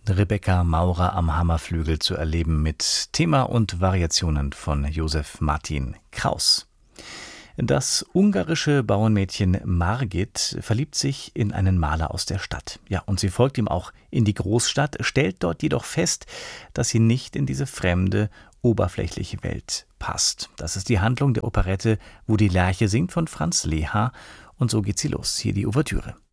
Rebecca Maurer am Hammerflügel zu erleben mit Thema und Variationen von Josef Martin Kraus. Das ungarische Bauernmädchen Margit verliebt sich in einen Maler aus der Stadt. Ja, und sie folgt ihm auch in die Großstadt, stellt dort jedoch fest, dass sie nicht in diese fremde, oberflächliche Welt passt. Das ist die Handlung der Operette Wo die Lerche singt von Franz Leha. Und so geht sie los. Hier die Ouvertüre.